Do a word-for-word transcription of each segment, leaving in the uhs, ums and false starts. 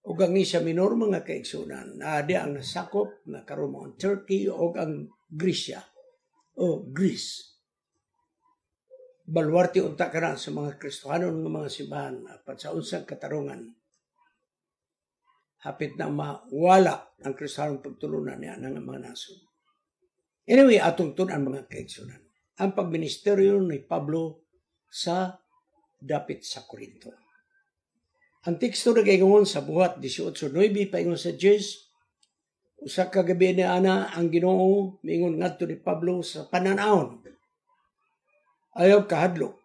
o ang isa minor mga kaigsunan na di ang nasakop na karon ang Turkey o ang Grisya o Greece. Balwarte unta ka na sa mga Kristohanon ng mga simbahan apat sa unsang katarungan. Hapit na mawala ang Kristohanon pagtulunan niya ng mga nasod. Anyway, atong tunan mga kaigsunan. Ang pagministeryo ni Pablo sa dapit sa Korinto. Ang teksto na kailangan sa buhat eighteen nine paingon sa Diyos, usa ka gabi ni ana ang Ginoo miingon ngadto ni Pablo sa pananahon. Ayaw kahadlok.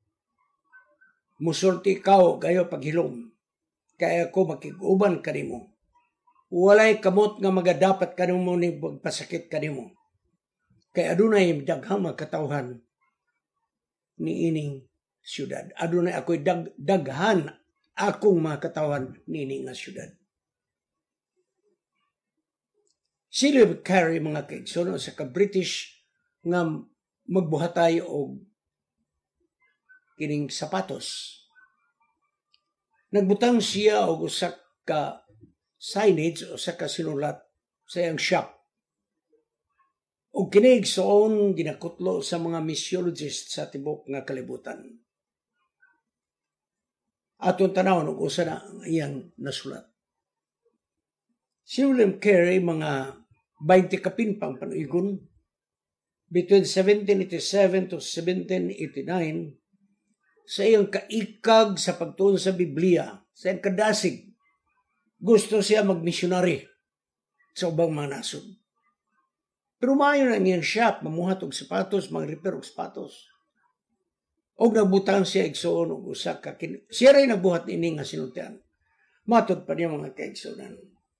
Musulti ikaw gayo paghilom. Kaya ako makiguban kanimo. Walay kamot nga magadapat kanimo ni magpasakit kanimo. Kaya adunay daghang magkatawhan ni ining syudad. Adunay ako'y dag, daghan akong mga katawan nini nga syudad. Sila carry mga kaigsunon sa ka-British nga magbuhatay og kining sapatos. Nagbutang siya og usa ka signage o usa ka sinulat sa iyang shop. Og kini igsoon ginakutlo sa mga missiologist sa tibok nga kalibutan. Atong tanawon og usa na ang iyang nasulat. Si William Carey mga twenty kapinpang panuigon between seventeen eighty-seven to seventeen eighty-nine sa iyang kaikag sa pagtuon sa Biblia, sa iyang kadasig, gusto siya mag-missionary sa ubang mga nasod. Pero maayo na iyang shop, mamuhat og sapatos, mag-repair og sapatos. Og nagbutang siya igsoon og usa ka kin siya ray nagbuhat ini nga sinultian. Matod pa niya mga kaigsunan.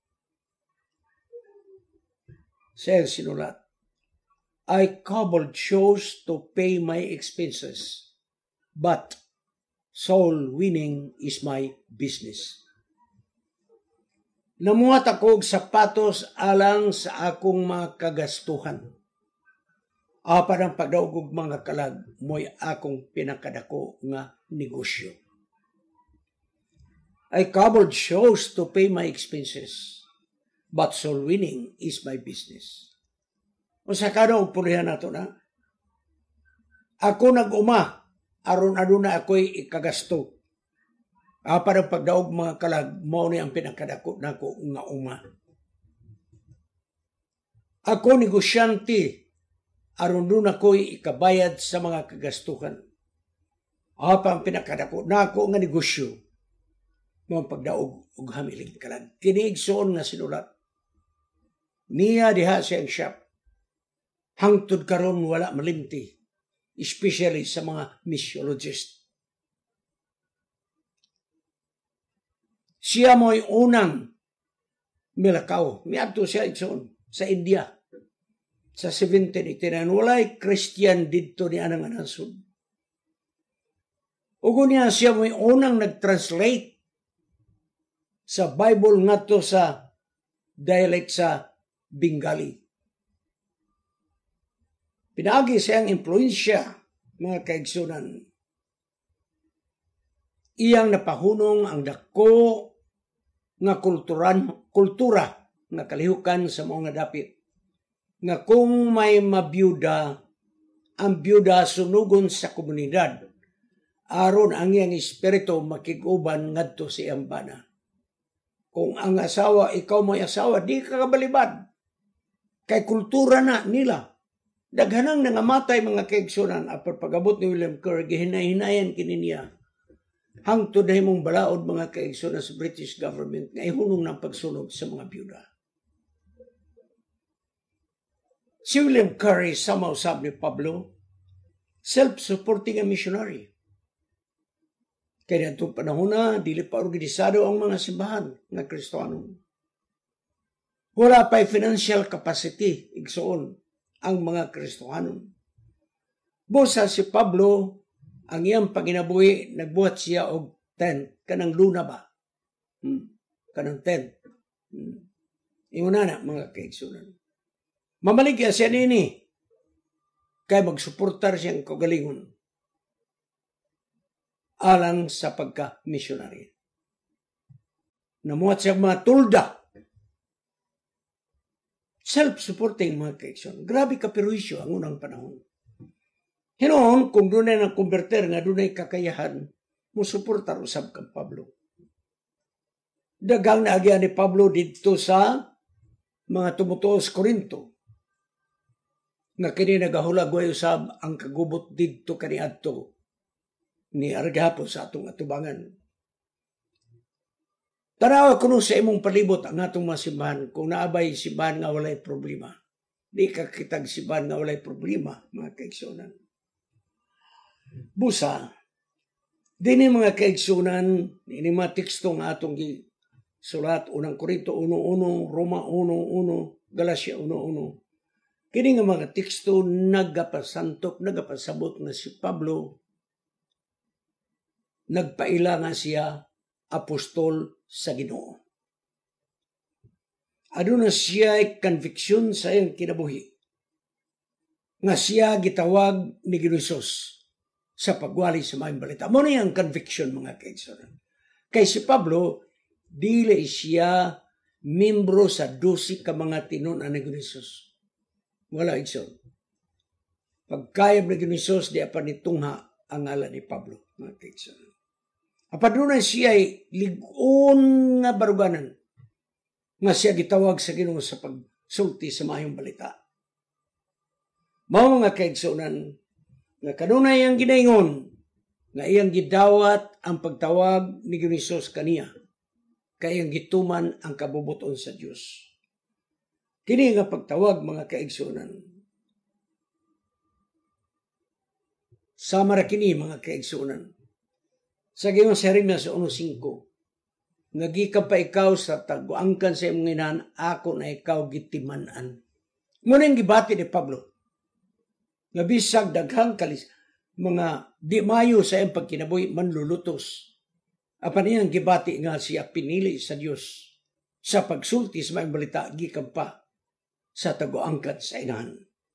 Siya sinulat, I cobbled shows to pay my expenses, but soul winning is my business. Namuhat ako og sapatos alang sa akong mga kagastuhan. Apan ang pagdaog og mga kalag mo'y akong pinakadako nga negosyo. I cobbled shows to pay my expenses, but soul winning is my business. O sa kada og pulihan nato na, ako nag-uma, aron aduna ako'y ikagasto. Apan ang pagdaog mga kalag, mao ni ang pinakadako nako nga uma. Ako negosyante, aron doon ako'y ikabayad sa mga kagastuhan. Apan pinakadako nako nga negosyo, mao ang pagdaog og hamiling kalag. Kiniigsoon nga sinulat. Niya diha siyang shop. Hangtod karon wala malimti, especially sa mga missiologist. Siya mo'y unang milakaw. Miadto siya igsoon sa India. Sa seventeen eighty-nine, walay Christian dito ni anang nasod. Ugo niya siya mo'y unang nag-translate sa Bible ngadto sa dialect sa Bengali. Pinagi siyang impluensya, mga kaigsunan. Iyang napahunong ang dako nga kulturan, kultura nga kalihukan sa mga dapit. Nga kung may mabiyuda, ang biyuda sunugon sa komunidad, aron ang iyang espiritu makiguban ngadto sa iyang bana. Kung ang asawa, ikaw mo'y asawa, di ka kabalibad. Kay kultura na nila. Daghanang nangamatay mga kaigsunan apar pagabot ni William Carey, gihinay-hinayan kini niya. Hangtod na himong balaod mga kaigsunan sa British government nga ihunong ng pagsunog sa mga biyuda. Si William Carey, sama usab ni Pablo, self-supporting a missionary. Kaya itong panahon na, dili pa organisado ang mga simbahan ng Kristohanon. Wala pa'y financial capacity, igsoon, ang mga Kristohanon. Busa si Pablo, ang iyang paginabuhi, nagbuhat siya og tent, kanang luna ba? Hmm. Kanang tent. Hmm. Inguna na, mga kaigsunan. Mamaligya siya nini, kaya magsuportar siyang kagalingon alang sa pagka-missionary. namuhat siya mga tulda. Self-supporting mga kaigsoon. Grabe kapiruisyo ang unang panahon. Hinoon, kung doon ay nag-converter nga doon ay kakayahan, musuportar usab kang Pablo. Dagang naagyan ni Pablo dito sa mga tumutuo sa Korinto. Nga kini nagahulagway usab ang kagubot dito kaniadto ni Argapo sa atong atubangan. Tanawa kuno sa imong palibot ang atong mga simbahan kung naabay simbahan nga walay problema. Di ka kitag simbahan nga walay problema, mga kaigsunan. Busa, dini mga kaigsunan, ini mga teksto nga atong sulat, unang Korinto one one, Roma one one, Galacia one one. Kini nga mga teksto nagapasantok, nagapasabot nga si Pablo, nagpaila nga siya apostol sa Ginoo. Aduna siya ay conviction sa iyang kinabuhi nga siya gitawag ni Ginoo sa pagwali sa maayong balita. Mo na yung conviction, mga kaigsoon. Kay si Pablo, dili siya membro sa dosi ka mga tinunan ni Ginoo. Wala igsoon. Pagkayab ni Ginoo, di pa nitungha ang ngalan ni Pablo, mga kaigsoon. Apadunay siya ay ligon nga baruganan nga siya gitawag sa Ginoo sa pagsulti sa maayong balita. Mao mga kaigsunan nga kanunay ang ginaingon nga iyang gidawat ang pagtawag ni Ginoo kaniya kay iyang gituman ang kabubuton sa Dios. Kini nga pagtawag, mga kaigsunan, sama ra kini, mga kaigsunan. Sa gayong Jeremias one five, nagikam pa ikaw sa taguangkan sa imong inahan, ako na ikaw gitimanan. Muna yung gibati ni Pablo. Nga bisag daghang kalis, mga di mayo sa iyang pagkinabuhi, manlulutos. Apan iyang gibati nga siya pinili sa Dios sa pagsulti sa maayong balita, gikam pa sa taguangkan sa inahan.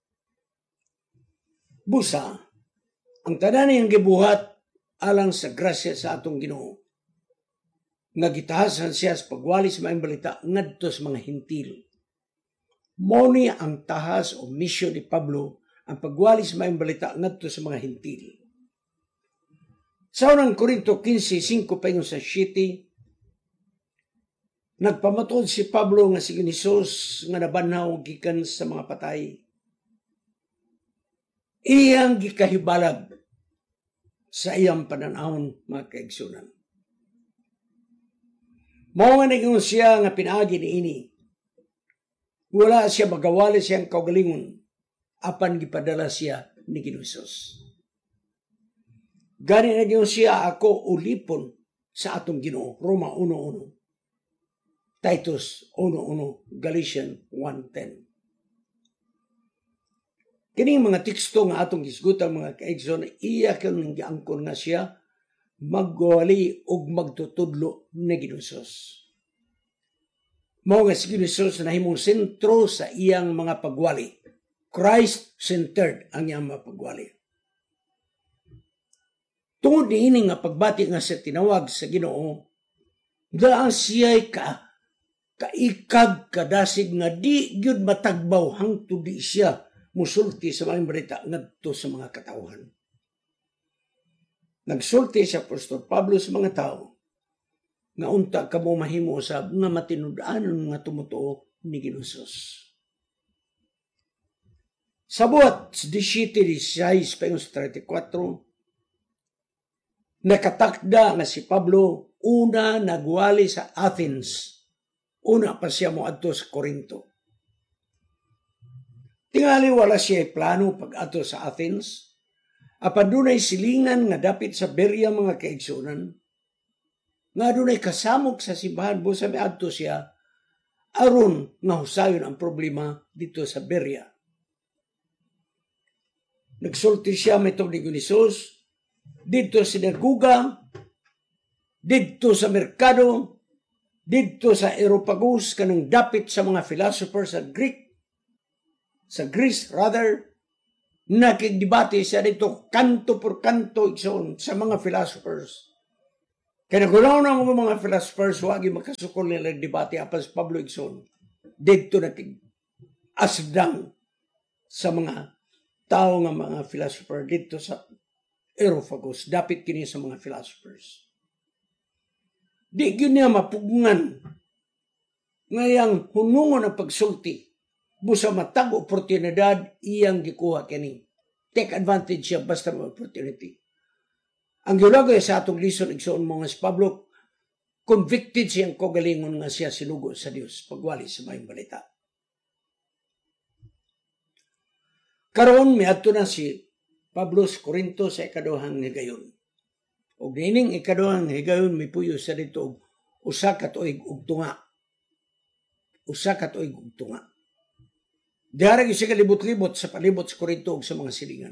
Busa, ang tanan niyang gibuhat alang sa grasya sa atong Ginoo. Nga gitahasan siya sa pagwali sa maayong balita ngadto sa mga hintil. Mao ni ang tahas o misyon ni Pablo, ang pagwali sa maayong balita ngadto sa mga hintil. Sa unang Korinto fifteen five paingon sa siyete, nagpamatod si Pablo nga si Ginoo nga nabanhaw gikan sa mga patay. Iyang gikahibalag sa iyang pananahon, mga kaigsunan. Mao nga naging siya nga pinaagi ni ini. Wala siya magawali siyang kaugalingon apan gipadala siya ni Ginoo. Gani naging siya ako ulipon sa atong Ginoo. Roma one one. Titus one one. Galatians one ten. Kining mga teksto nga atong gisgutan, mga kaigsoon, iya kang giangkon nga siya magwali og magtutudlo ni Ginoo. Mao nga si Ginoo na himong sentro sa iyang mga pagwali. Christ-centered ang iyang mga pagwali. Tungod niini nga pagbati nga siya tinawag sa Ginoo, daan siya ka kaikag kadasig nga di gyud matagbaw hangtod di siya musulti sa maayong balita ngadto sa mga katawhan. Nagsulti si Apostol Pablo sa mga tao nga unta kamo mahimo usab nga matinud-anon nga tumutuo ni Ginoo. Sa buhat seventeen sixteen paingon sa thirty-four, nakatakda nga si Pablo una nagwali sa Athens. Una pa siya moadto sa Korinto. Tingali wala siya plano pag-ato sa Athens. Apan dunay silingan nga dapit sa Berea, mga kaigsunan. Nga dunay kasamok sa simbahan, busa may adto siya aron nga husayon ang problema dito sa Berea. Nagsulti siya metod ni Ginoo dito sa sinaguga, dito sa merkado, dito sa Areopagus, kanang dapit sa mga philosophers sa Greek, sa Greece rather, nakigdebate siya dito kanto por kanto igsoon sa mga philosophers. Kaya nagunaw na mga mga philosophers, wagi makasukol nila debate apan sa Pablo Igsoon. Dito na asdang sa mga tao nga mga philosopher dito sa Areopagus. Dapit kini sa mga philosophers. Di yun niya mapugungan ngayang hunungon ang pagsulti. Busa matag oportunidad iyang gikuha kini. Take advantage siya basta ng opportunity. Ang giulagay sa atong lison igsoon mo nga si Pablo, convicted siyang kogalingon nga siya sinugo sa Dios pagwali sa mayong balita. Karon miadto na si Pablo sa Corinto sa ikaduhang higayon. Og nining ikaduhang higayon mipuyo sa dito og usa ka tuig og tunga. Usa ka tuig og tunga. Diharag siya kalibot-libot sa palibot sa Corinto og sa mga silingan.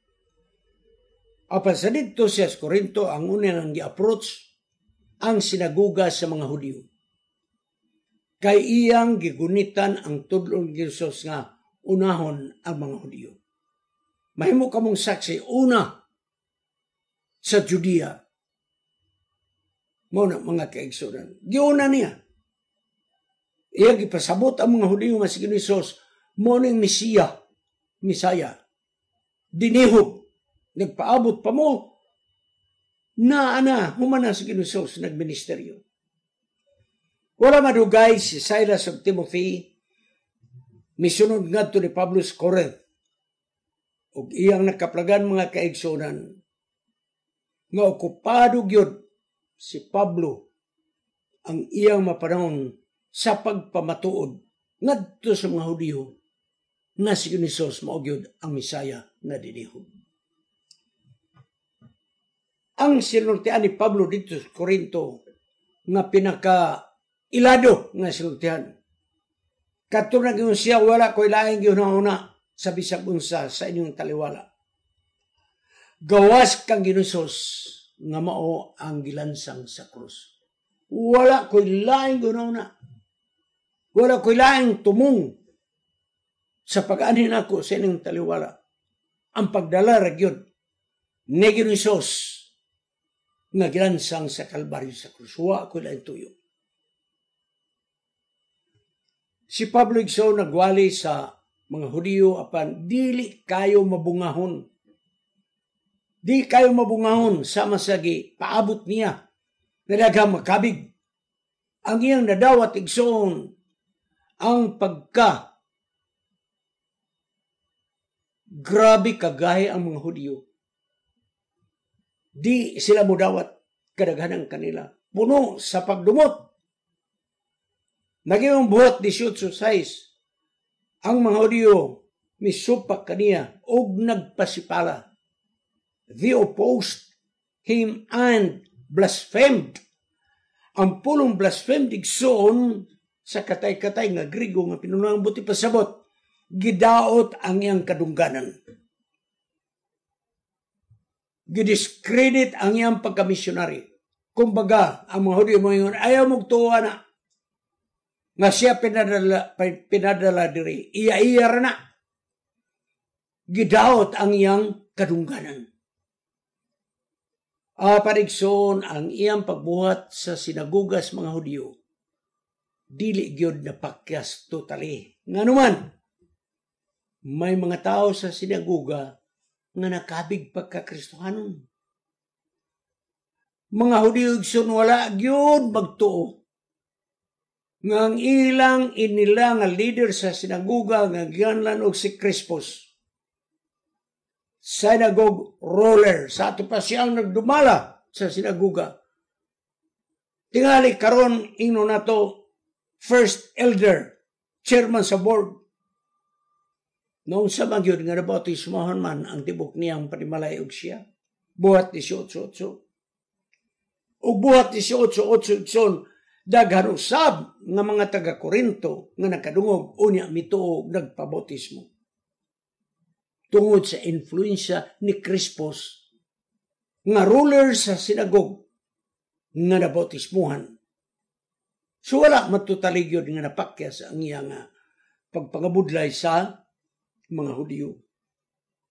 Apan sa dito siya sa Corinto, ang unang gi-approach ang sinaguga sa mga Hudyo. Kay iyang gigunitan ang tudlong Dios nga unahon ang mga Hudyo. Mahimo kamong saksi, una sa Judea. Muna mga kaigsunan. Giuna niya. Iyang gipasabot ang mga Hudyo nga si Dios muna yung Mesiya, Misaya. Dinihog. Nagpaabot pa mo na ana humana sa Ginusos nagministeryo. Wala madugay si Silas ug Timothy misunod ngadto ni Pablo sa Corinth ug iyang nakaplagan mga kaigsunan nga okupado gyud si Pablo ang iyang mapanahon sa pagpamatuod ngadto sa mga Hudyo nga si Ginusos mao gyud ang Misaya nga dinihog. Ang sinultian ni Pablo dito sa Corinto nga pinaka ilado nga sinultian. Katulad ng siya wala ko ilaing gihuna-una sa bisag unsa sa inyong taliwala. Gawas kang Ginusos nga mao ang gilansang sa krus. Wala ko ilaing gihuna-una. Wala ko ilaing tumong sa pag-anin ako sa inyong taliwala. Ang pagdala ra gyud ni Ginusos nga gilansang sa Kalbaryo sa krus. Wa ko lang tuyo. Si Pablo Igsoon nagwali sa mga Hudyo apan dili kayo mabungahon. Di kayo mabungahon sama sa gi paabot niya na daghang makabig. Ang iyang nadawat Igsoon ang pagka grabe kagahi ang mga Hudyo. Di sila mudawat kadaghanan kanila. Puno sa pagdumot. Naging buhat eighteen sais ang mga Hudyo misupak kaniya og nagpasipala. They opposed him and blasphemed. Ang pulong blasphemed igsoon sa katay-katay nga Grigo nga pinunang buti pasabot. Gidaot ang iyang kadungganan. Gidiscredit ang iyang pagkamisyonary. Kumbaga, ang mga Hudyo mo yun, ayaw magtuwa na. Nga siya pinadala, pinadala diri. Iya-iya na. Gidaot ang iyang kadungganan. Uh, Parigsoon, ang iyang pagbuhat sa sinagugas mga Hudyo, dili gyud na pakyas totally. Nga naman, may mga tao sa sinaguga nga nakabig pagka-Kristohanon. Mga Hudyo igsoon wala gyud magtuo. Nga ang ilang inila nga leader sa sinaguga nga gianlan og si Crispus. Synagogue ruler sa ato pa siyang nagdumala sa sinaguga. Tingali karon ino nato first elder, chairman sa board. Noong sa magyod nga nabautismohan man ang tibok niyang panimalay og siya. Buhat eighteen eighteen. O buhat eighteen eighteen daghan usab nga mga taga Corinto nga nakadungog unya mituog nagpabautismo. Tungod sa influensya ni Crispus nga ruler sa sinagog nga nabautismuhan. So wala matutaligyod nga napakyas ang iyang pagpangabudlay sa mga Hudyo.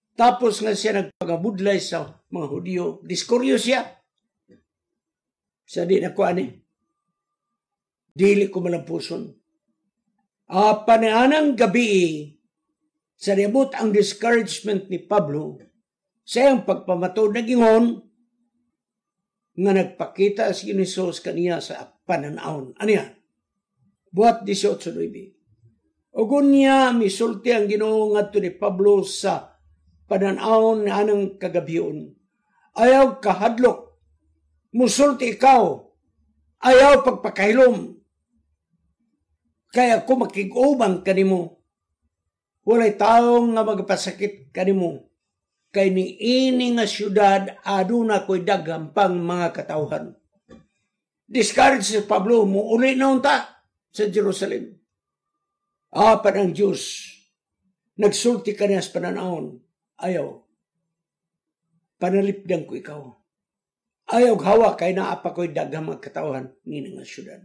Tapos nga siya nagpangabudlay sa mga Hudyo, diskuryo siya. Sa di na ko ani. Dili ko malampuson. Ah, panaanang gabi, sa remote ang discouragement ni Pablo, sa iyang pagpamatod na gingon, nga nagpakita si Jesus kaniya sa pananahon. Ano yan? Buhat eighteen nine. Ugon niya, misulti ang Ginoo ngadto ni Pablo sa pananahon na anang kagabion. Ayaw kahadlok. Musulti ikaw. Ayaw pagpakahilom. Kaya kung makig-ubang kanimo, walay taong nga magpasakit kanimo. Kay ni ini nga syudad aduna ko'y daghang pang mga katawhan. Discouraged si Pablo, muuli na unta sa Jerusalem. Apat ang Diyos, nagsulti ka niya sa pananahon, ayaw. Panalipdan ko ikaw. Ayaw hawa kay naapa ko'y daghang mga katawhan ni nga syudad.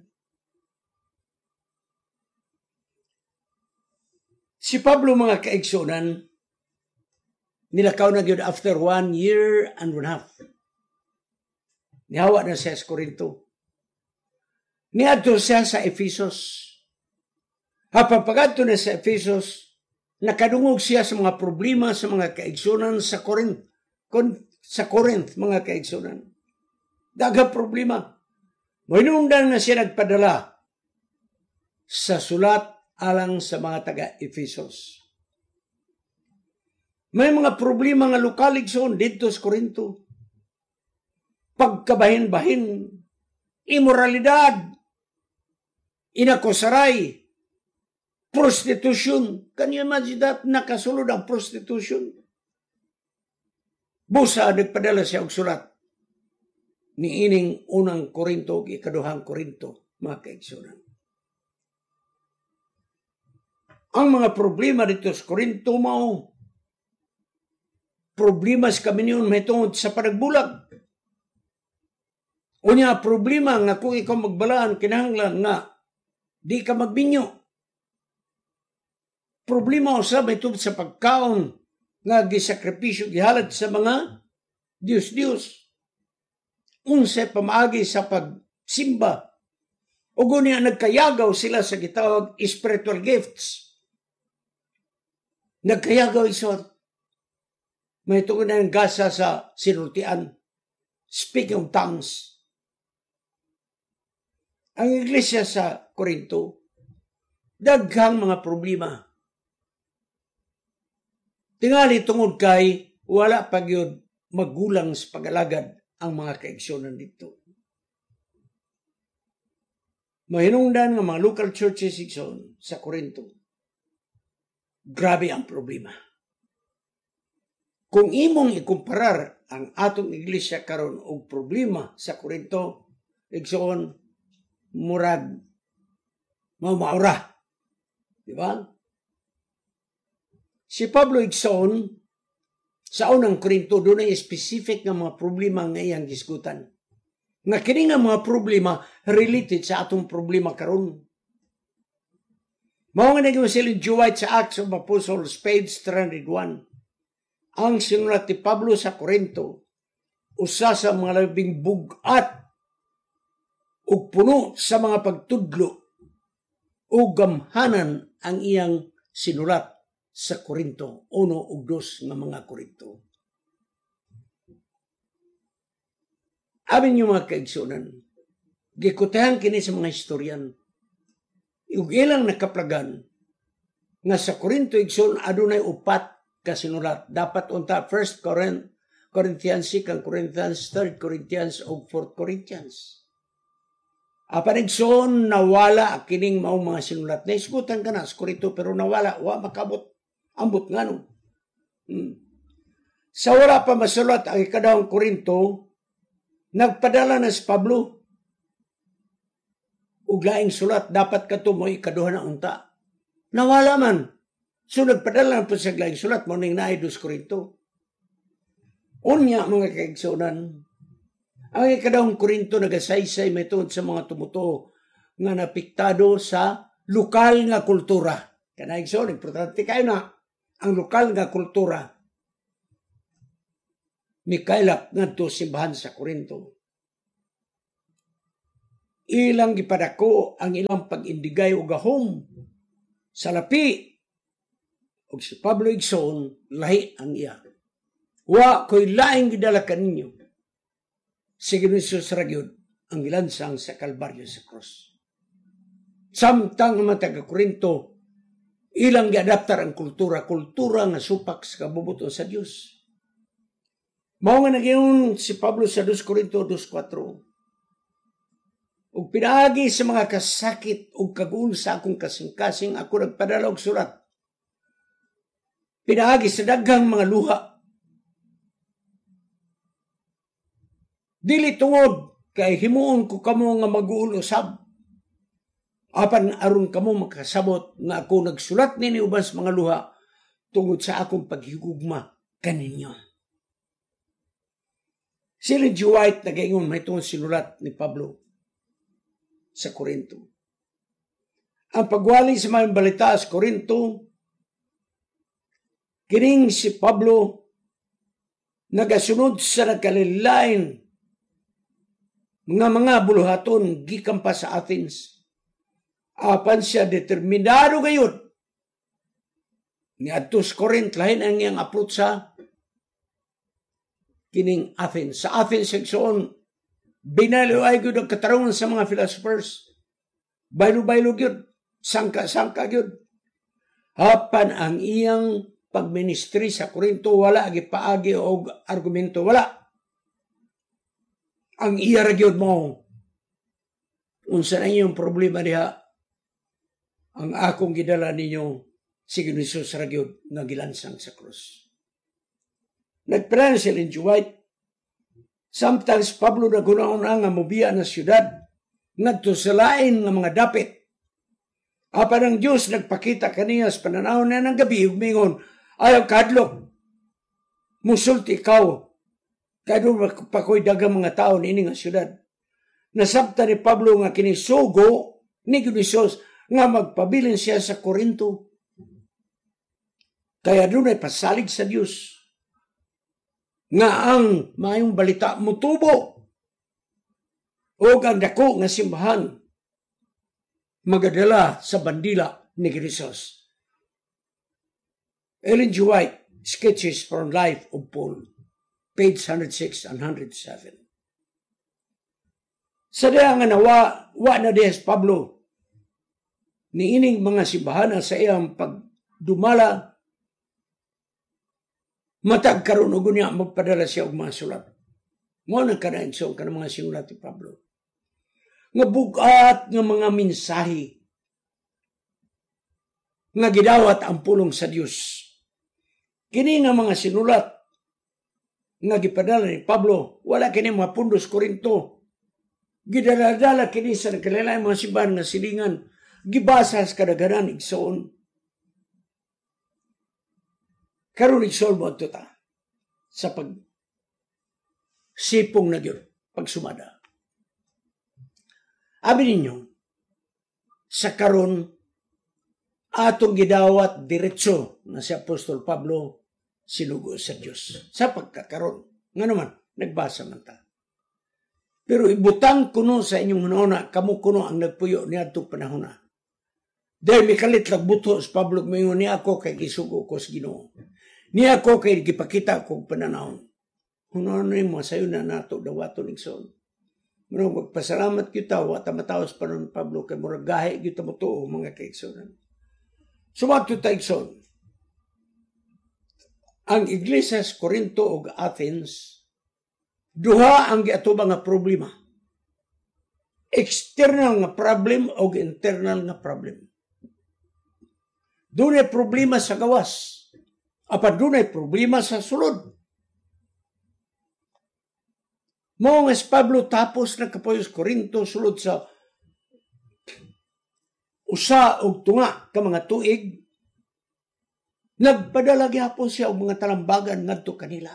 Si Pablo mga kaigsunan, nilakaw na gyud after one year and one half. Nihawa na siya sa Corinto. Niadto siya sa Ephesus. Hapagpagadto na sa Ephesus, nakadungog siya sa mga problema sa mga kaigsunan sa Corinth. Sa Corinth, mga kaigsunan. Daghang problema. Mahinungdan na siya nagpadala sa sulat alang sa mga taga-Ephesus. May mga problema nga lokal igsoon dito sa Corinto. Pagkabahin-bahin, imoralidad, inakosaray, prostitution. Can you imagine that? Nakasulod ang prostitution. Busa, nagpadala siya og sulat ni ining unang Korinto, ikaduhang Korinto, mga kaigsunan. Ang mga problema dito sa Korinto mao, problema sa kami niyon may tungod sa panagbulag. Unya problema nga kung ikaw magbalaan, kinahanglan nga di ka magbinyo. Problema usab may tungod sa pagkaon nga gisakripisyo gihalad sa mga Diyos-Diyos. Unsay pamaagi sa pagsimba. Ug unya nagkayagaw sila sa gitawag spiritual gifts. Nagkayagaw isot. May tungod na yung gasa sa sinultian. Speaking of tongues. Ang iglesia sa Corinto, daghang mga problema. Tingali tungod kay wala pa gyud magulang sa pag-alagad ang mga kaigsunan dito. Mahinungdan ng mga local churches igsoon sa Corinto. Grabe ang problema. Kung imong ikumparar ang atong iglesia karon og problema sa Corinto, igsoon murag maumaura. Di ba? Si Pablo igsoon sa unang Corinto doon ay specific nga mga problema nga iyang gisgutan. Nga kini nga mga problema related sa atong problema karon. Mao nga naging siling White sa Acts of Apostles, page three oh one. Ang sinulat ni Pablo sa Corinto, usa sa mga labing bugat ug puno sa mga pagtudlo ug gamhanan ang iyang sinulat sa Corinto, uno ug dos nga mga Corinto. Amin yung mga kaigsunan, gikutahan kini sa mga historian, ug ilang nakaplagan nga sa Corinto igsoon adunay upat ka sinulat. Dapat unta First Corinthians, Second Corinthians, Third Corinthians ug Fourth Corinthians. Apan igsoon nawala kining mao mga sinulat. Naisgutan ka na sa Corinto pero nawala, wa makabot ambot ngano. Hmm. Sa wala pa masulat ang ikadawang Corinto, nagpadala na si Pablo ug laing sulat, dapat ka mo ikaduha na unta. Nawala man. So nagpadala na po sa laing sulat, mo ning naay dos Corinto. Unya mga kaigsunan, ang ikadawang Corinto nagasaysay may tungod sa mga tumuto nga napiktado sa lokal nga kultura. Kana igsoon, importante kayo na ang lokal nga kultura. Mikailap ngadto simbahan sa Corinto. ilang gipadako ang ilang pag-indigay o gahom sa lapi o si Pablo igsoon lahi ang iya. Wa ko'y laing gidala kaninyo. Sige Jesus ragyod ang gilansang sa Kalbaryo sa krus. Samtang mga taga-Korinto, ilang giadaptar ang kultura, kultura nga supak sa kabubuton sa Dios. Mao nga nagyingon si Pablo sa dos Korinto two four. Ug pinaagi sa mga kasakit ug kagul sa akong kasing-kasing ako nagpadala og surat. Pinaagi sa daghang mga luha. Dili tungod kay himuon ko kamo nga mag-uul-usab. Apan aron kamo makasabot nga ako nagsulat nini ubas mga luha tungod sa akong paghigugma kaninyo. Si Ellen G. White nagaingon may itong sinulat ni Pablo sa Korinto. Ang pagwali sa mga balita sa Korinto, kining si Pablo nagasunod sa nagkalilain mga mga buluhaton gikan pa sa Athens. Apan siya determinado gayud ni adto sa Corinth lain ang iyang approach sa kining Athens. Sa Athens seksyon binaliway gyud ang katarungan sa mga philosophers. Baylo-baylo gyud, sangka-sangka gyud. Apan ang iyang pagministri sa Korinto wala gipaagi og argumento, wala. Ang iya ra gyud mo unsa na iyong problema diha, ang akong gidala ninyo si Jesus ra gyud nga gilansang sa krus. Nagplan si Ellen G. White. Sometimes Pablo nagunaon nga mobiya na siyudad ngadto sa lain nga mga dapit. Apan ang Dios nagpakita kaniya sa pananaw na ng gabi ug mingon, ayaw kadlok. Musulti ikaw. Kado pa ko'y dagang mga tao niini nga siyudad. Nasabta ni Pablo nga kinisugo ni Diyos nga magpabilin siya sa Korinto. Kaya doon ay pasalig sa Diyos nga ang mayong balita mutubo o ang dako nga simbahan magadala sa bandila ni Krisos. Ellen G. White, Sketches from Life of Paul, page one oh six and one oh seven. Sa diya nga nawa, wa na des Pablo ni ining mga simbahan sa iyang pagdumala matag karon og unya magpadala siya og mga sulat. Mo na kanain so kanang mga sinulat ni Pablo. Nga bugat nga mga mensahe nga gidawat ang pulong sa Dios. Kini nga mga sinulat nga gipadala ni Pablo, wala kini mga pundos Korinto. Gidala-dala kini sa nakalain mga simbahan nga silingan, gibasa sa kadaghanan igsoon. Karon igsoon mo ito ta sa pag sipong na gyud pagsumada. Abi ninyo, sa karon atong gidawat diretso na si Apostol Pablo sinugo sa Diyos. Sa pagkakaroon. Nga naman, nagbasa man ta. Pero ibutang kuno sa inyong hunahuna, kamo kuno ang nagpuyo niya itong panahon na. Dahil may kalit lagbuto sa Pablo, mayon niya ako kay gisugo ko sa Ginoo. Niya ako kay gipakita kong pananahon. Hunahuna mo, sayo na nato, dawato nigsoon. Muna, magpasalamat kita, wata matawas pa nun Pablo, kay muragahe kita mo to, mga kaigsonan. Sumato taigsoon. Ang iglesia sa Corinto o Athens, duha ang giatubang nga problema. External nga problem o internal nga problem. Doon ay problema sa gawas. Apan doon ay problema sa sulod. Mo nga si Pablo tapos na kapoy sa Corinto sulod sa usa og tunga ka mga tuig, nagpadala gyapon siya og mga talambagan ngadto kanila.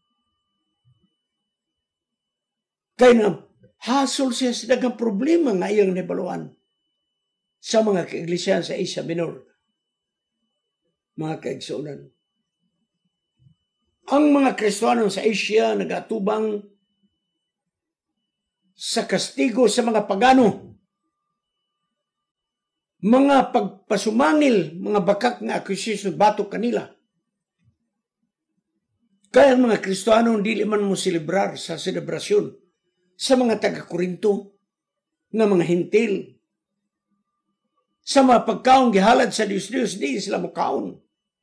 Kay na hasol siya sa daghang problema nga iyang nabaluan sa mga kaiglesia sa Asia Minor. Mga kaigsunan. Ang mga Kristiyano sa Asia nagatubang sa kastigo sa mga pagano, mga pagpasumangil, mga bakak nga accusation, batok kanila. Kaya ang mga Kristiyano dili man mo selebrar sa selebrasyon sa mga taga-Korinto nga mga hintil. Sa mga pagkaon gihalad sa Diyos-Diyos, di sila mukaon.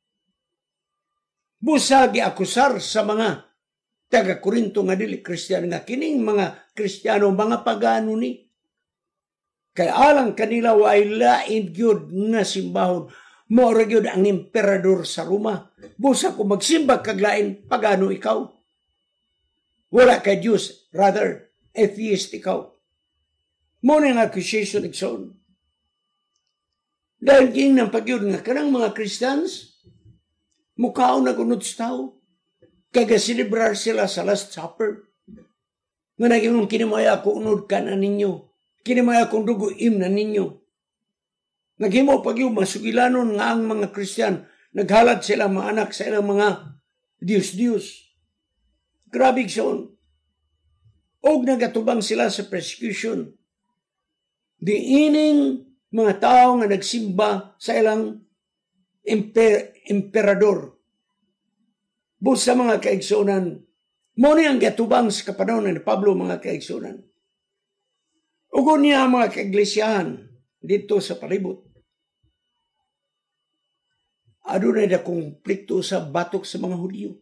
Busa giakusar sa mga taga-Korinto nga dili Kristiyano nga kining mga Kristiyano mga pagano ni. Kaya alang kanila way lain gyud nga simbahon. Mora gyud ang emperador sa Roma. Busa kung magsimba kaglain, pagano ikaw? Wala kay Diyos, rather atheist ikaw. Muna ang accusation igsoon. Dahil king ng pagyud nga kanang mga Christians, mukhaon na gunod sa tao. Kaya celebrar sila sa Last Supper. Nga naging kinimaya ko unod ka na ninyo. Kinimaya kong dugo im na ninyo. Naghimo pag yung masugilanon nga ang mga Kristiyan, naghalad sila mga anak sa ilang mga Diyos-Diyos. Grabe siyon. Og nagatubang sila sa persecution. Diining mga tao nga nagsimba sa ilang imper emperador. Bus sa mga kaigsunan, mo niyang gatubang sa kapanahon ni Pablo mga kaigsunan. Ugon niya ang mga kaiglesiyahan dito sa palibot. Adunay na konflikto sa batok sa mga Hudyo.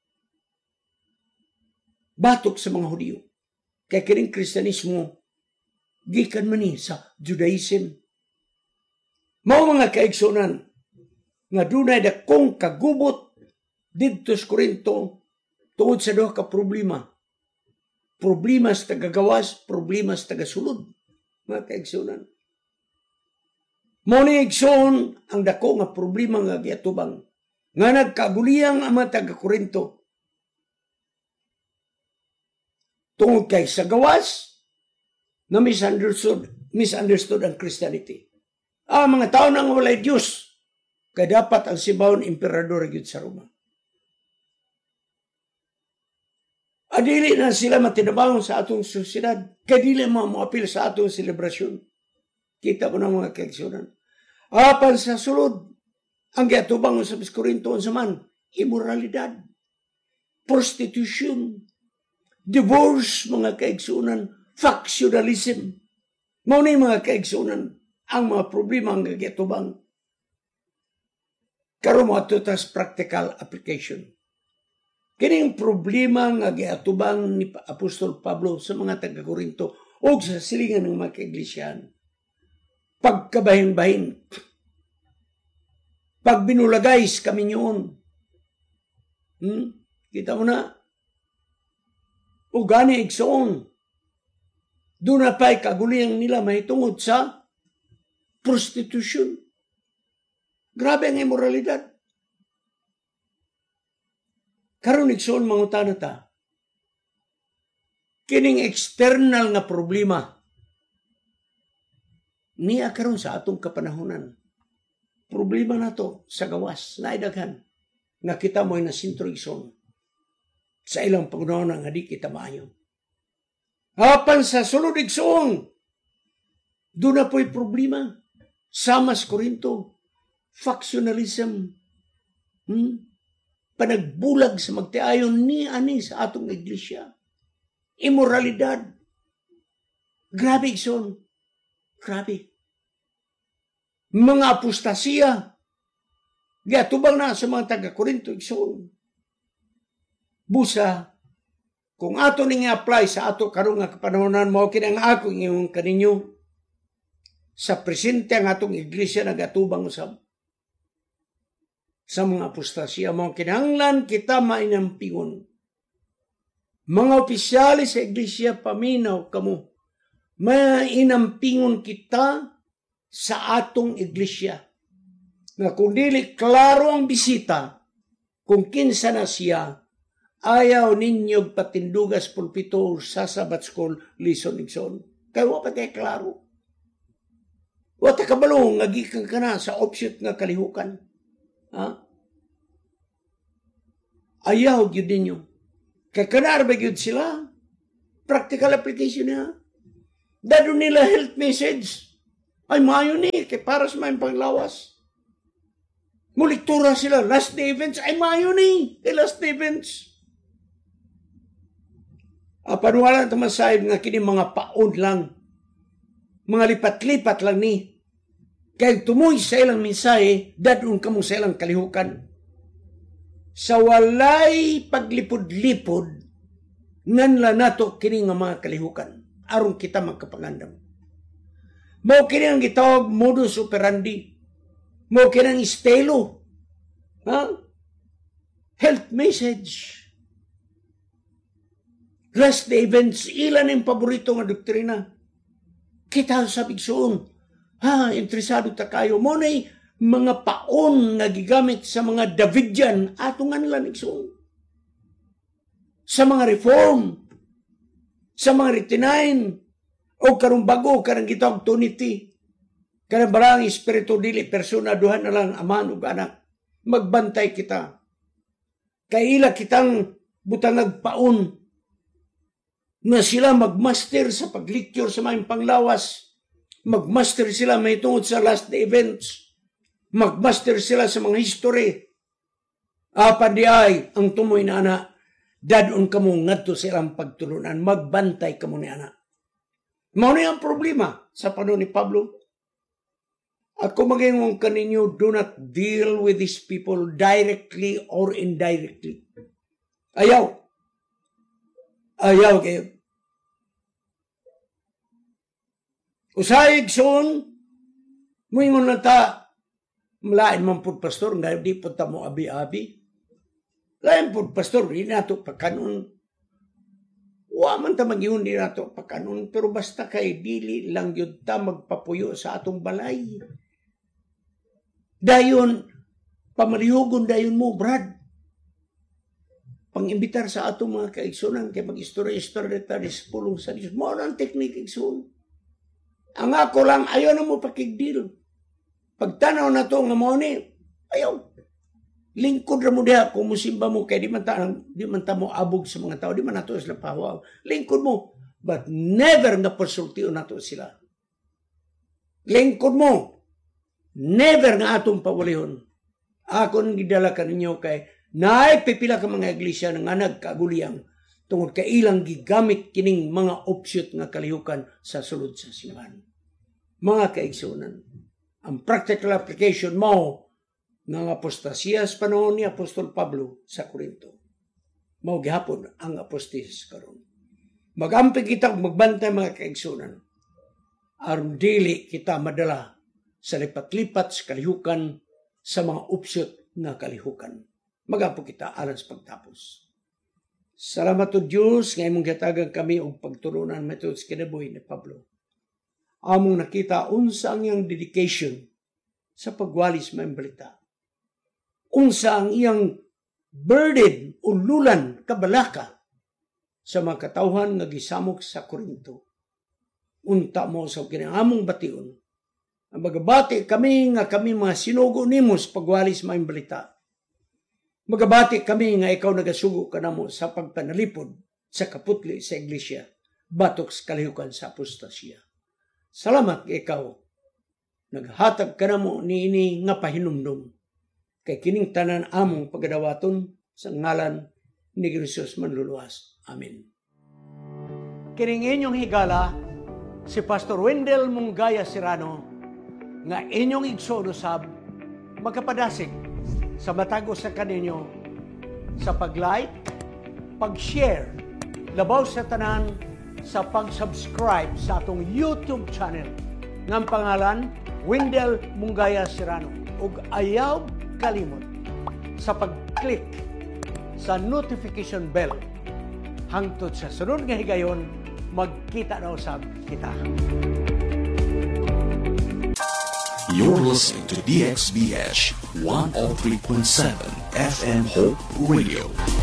Batok sa mga Hudyo. Kaya kining Kristyanismo, gikan man ni sa Judaism. Mao mga kaigsunan, nga dunay na kong kagubot dito sa Korinto tungod sa duha ka problema. Problema sa tagagawas, problema sa tagasulod. Mga kaigsunan. Mao ni igsoon ang dako nga problema nga giatubang nga nagkaguliyang ang mga taga-Korinto tungod kay sa gawas na misunderstood misunderstood ang Christianity. Ang mga tao nang walay Diyos kay dapat ang sibawon emperador gyud sa Roma. Adili na sila matinabang sa atong sosyedad kay dili mo moapil sa atong selebrasyon. Kita mo na mga kaigsunan. Apan sa sulod, ang giatubang sa Korinto sa man, immoralidad, prostitution, divorce, mga kaigsunan, factionalism. Mao ni mga kaigsunan ang mga problema ang giatubang. Karon mo ato tas practical application. Kining problema nga giatubang ni Apostol Pablo sa mga taga-Korinto o sa silingan ng mga kaiglesiyahan. Pagkabahin-bahin. Pag binulagays kami niyon. Hmm? Kita mo na. O gani igsoon. Doon na pa'y kaguliyang nila mahitungod sa prostitution. Grabe ang immoralidad. Karon igsoon mangutana ta. Kining external nga problema niya karon sa atong kapanahonan. Problema na to sa gawas, naidaghan, nga kita mo'y nasintro igsoon sa ilang pagunahon nga di kita maayo. Apan sa sulod igsoon, doon na po'y problema. Sama sa Korinto, factionalism, hmm? panagbulag sa magtiayon ni ani sa atong iglesia. Immoralidad. Grabe igsoon. Grabe. Mga apostasiya. Giatubang na sa mga taga-Korinto igsoon. Busa, kung ato ning apply sa ato karong nga kapanahonan mo kinang ako ingong kaninyo sa presente ang atong iglesia nagatubang sa sa mga apostasiya mo kinahanglan kita mainampingon. Mga opisyali sa iglesia paminaw kamo. Mainampingon kita sa atong iglesia. Na kung dili klaro ang bisita, kung kinsa na siya, ayaw ninyog patindugas pulpito sa Sabbath School lison igsoon. Kaya wa pa tayo klaro. Wa ta kabalo nga gikan ka na sa offshoot nga kalihukan. Ha? Ayaw gyud ninyo. Kay kanar ba gyud sila? Practical application niya. Dado nila health message. Ay mayo ni, kay para sa may panglawas. Muliktura sila, last day events. Ay mayo ni, kay last day events. Ah, panuwala naman sahib nga kini mga paon lang. Mga lipat-lipat lang ni. Kaya tumuy sa ilang mensahe, dadun ka mo sa ilang kalihukan. Sa walay paglipod-lipod, nganla nato kini nga mga kalihukan. Aron kita magkapangandam. Mao kini ang gitawag modus operandi. Mao kini ang estilo. Ha? Health message. Last day events, ilan ang paborito nga doktrina. Kita sa bigsoon. Ha, interesado ta kayo. Mo na'y mga paon nga gigamit sa mga Davidian atungan lang igsoon. Sa mga reform, sa mga retinine, o karong bago, karang gitawag tunity, karang barang espiritu dili, persona, duhan na lang, aman o anak, magbantay kita. Kaila kitang butangag paon, na sila magmaster sa paglikyur sa mga panglawas, magmaster sila may tungod sa last day events, magmaster sila sa mga history. Apan di ay, ang tumoy na anak, dadon ka mo ngadto silang pagtulunan, magbantay ka mo ni anak. Mao ni ang problema sa panahon ni Pablo. Ako magingong kaninyo, do not deal with these people directly or indirectly. Ayaw. Ayaw kayo. Usayig son, muingon na ta, malain man po pastor, nga di po ta mo abi-abi. Lain po pastor, di nato pagkanon. Wa man ta mag-iyon di nato pagkanon, pero basta kay dili lang yun ta magpapuyo sa atong balay. Dayon, pamalihugon dayon mo, Brad. Pang-imbitar sa atong mga kaigsunan, kay mag-istorya-istorya ta di pulong sa Diyos. Mao ang teknik igsoon. Ang ako lang, ayaw na mo pakigdil. Pagtanaw na to nga mo ni, ayaw. Lingkod ra mo diha kung musimba mo, kay di man ta, di man ta mo abog sa mga tao, di man nato sila pahawaw. Lingkod mo, but never nga persultiyo nato sila. Lingkod mo, never nga atong pawalihon. Akon gidala ka ninyo kay, naay pipila ka mga iglesia nga nagkaguliyang tungod kay ilang gigamit kining mga offshoot nga kalihukan sa sulod sa simbahan. Mga kaigsunan, ang practical application mo ng apostasya sa panahon ni Apostol Pablo sa Corinto. Mao gihapon ang apostasya karon. Magampi kita magbantay mga kaigsunan. Aron dili kita madala sa lipat-lipat sa kalihukan sa mga offshoot nga kalihukan. Magapo kita alang sa pagtapos. Salamat o Diyos, nga imong gatagan kami og pagturunan metod sa kinabuhi ni Pablo. Among nakita unsa ang iyang dedication sa pagwalis may balita. Unsa ang iyang burden o lulan kabalaka sa mga katawhan nga gisamok sa Corinto. Unta mo sa kinaamong bation. Ang magabati kami nga kami mga sinugo nimo sa pagwalis may balita. Magabati kami nga ikaw nagasugo ka na mo sa pagpanalipod sa kaputli sa iglesia, batok sa kalihukan sa apostasya. Salamat kay ikaw. Naghatag ka na mo niini nga pahinumdum. Kay kining tanan among pagadawaton sa ngalan ni Jesus manluluwas. Amen. Kining inyong higala, si Pastor Wendell Munggaya Serrano, nga inyong igsoon usab, magkapadasig sa matagos sa kaninyo sa pag-like, pag-share, labaw sa tanan sa pag-subscribe sa atong YouTube channel ng pangalan Wendell Munggaya Serrano. Ug ayaw kalimot sa pag-click sa notification bell hangtod sa sunod nga higayon, magkita na usab kita. You're listening to D X B H one oh three point seven F M Hope Radio.